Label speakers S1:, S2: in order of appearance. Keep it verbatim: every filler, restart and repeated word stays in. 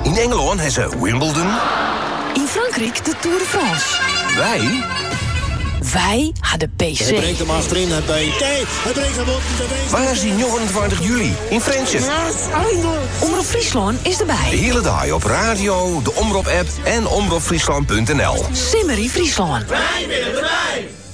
S1: In Engeland hebben ze Wimbledon.
S2: In Frankrijk de Tour de France.
S1: Wij?
S2: Wij hadden P C.
S3: Hij brengt hem achterin, hij bijt. Nee, hij brengt hem op.
S1: Waar is die negenentwintig juli? In Frensje.
S2: Omroep Friesland is erbij.
S1: De hele dag op radio, de Omroep-app en omroep friesland punt n l.
S2: Simmerie Friesland.
S4: Wij willen erbij!